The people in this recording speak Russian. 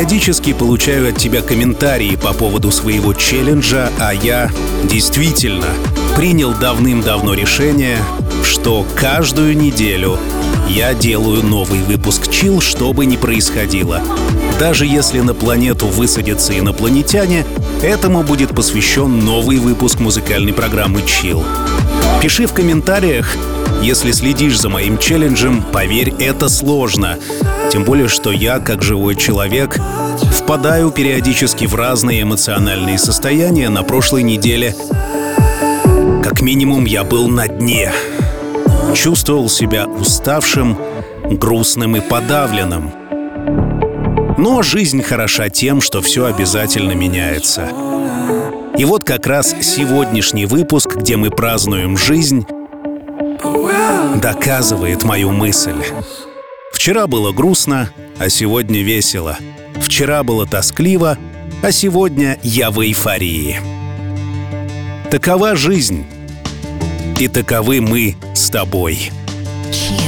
Периодически получаю от тебя комментарии по поводу своего челленджа, а я действительно принял давным-давно решение, что каждую неделю я делаю новый выпуск Chill, что бы ни происходило. Даже если на планету высадятся инопланетяне, этому будет посвящен новый выпуск музыкальной программы Chill. Пиши в комментариях, если следишь за моим челленджем, поверь, это сложно. Тем более, что я, как живой человек, впадаю периодически в разные эмоциональные состояния. На прошлой неделе, как минимум, я был на дне. Чувствовал себя уставшим, грустным и подавленным. Но жизнь хороша тем, что все обязательно меняется. И вот как раз сегодняшний выпуск, где мы празднуем жизнь, доказывает мою мысль. Вчера было грустно, а сегодня весело. Вчера было тоскливо, а сегодня я в эйфории. Такова жизнь. И таковы мы с тобой.